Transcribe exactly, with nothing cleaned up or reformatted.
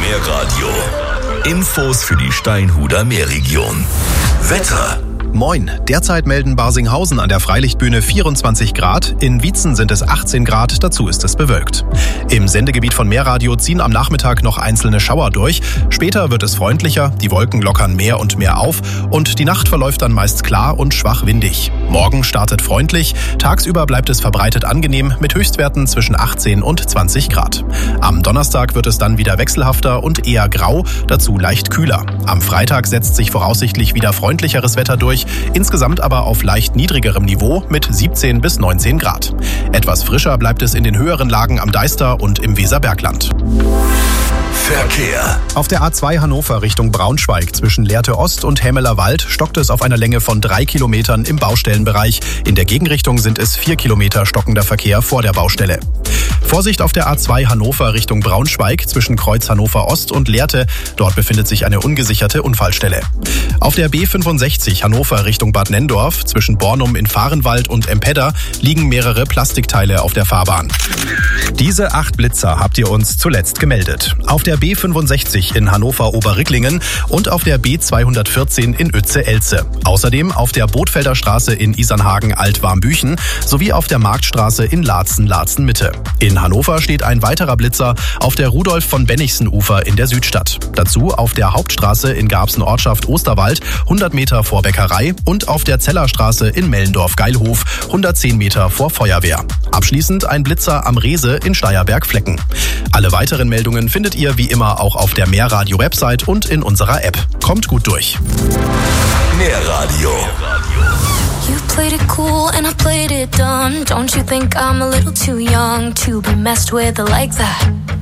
Meerradio. Infos für die Steinhuder Meerregion. Wetter. Moin, derzeit melden Barsinghausen an der Freilichtbühne vierundzwanzig Grad, in Wietzen sind es achtzehn Grad, dazu ist es bewölkt. Im Sendegebiet von Meerradio ziehen am Nachmittag noch einzelne Schauer durch, später wird es freundlicher, die Wolken lockern mehr und mehr auf und die Nacht verläuft dann meist klar und schwach windig. Morgen startet freundlich, tagsüber bleibt es verbreitet angenehm mit Höchstwerten zwischen achtzehn und zwanzig Grad. Am Donnerstag wird es dann wieder wechselhafter und eher grau, dazu leicht kühler. Am Freitag setzt sich voraussichtlich wieder freundlicheres Wetter durch, insgesamt aber auf leicht niedrigerem Niveau mit siebzehn bis neunzehn Grad. Etwas frischer bleibt es in den höheren Lagen am Deister und im Weserbergland. Verkehr. Auf der A zwei Hannover Richtung Braunschweig zwischen Lehrte Ost und Hämeler Wald stockt es auf einer Länge von drei Kilometern im Baustellenbereich. In der Gegenrichtung sind es vier Kilometer stockender Verkehr vor der Baustelle. Vorsicht auf der A zwei Hannover Richtung Braunschweig zwischen Kreuz Hannover Ost und Lehrte. Dort befindet sich eine ungesicherte Unfallstelle. Auf der B fünfundsechzig Hannover Richtung Bad Nenndorf zwischen Bornum in Vahrenwald und Empedda liegen mehrere Plastikteile auf der Fahrbahn. Diese acht Blitzer habt ihr uns zuletzt gemeldet. Auf der B fünfundsechzig in Hannover-Oberricklingen und auf der B zweihundertvierzehn in Uetze-Elze. Außerdem auf der Bootfelder Straße in Isernhagen-Alt-Warmbüchen sowie auf der Marktstraße in Laatzen-Laatzen-Mitte. In Hannover steht ein weiterer Blitzer auf der Rudolf-von-Bennigsen-Ufer in der Südstadt. Dazu auf der Hauptstraße in Garbsen-Ortschaft Osterwald hundert Meter vor Bäckerei und auf der Zellerstraße in Mellendorf-Geilhof hundertzehn Meter vor Feuerwehr. Abschließend ein Blitzer am Rehse in Steierberg-Flecken. Alle weiteren Meldungen findet ihr wie immer auch auf der Meerradio-Website und in unserer App. Kommt gut durch. Meerradio. You played it cool and I played it dumb. Don't you think I'm a little too young to be messed with like that?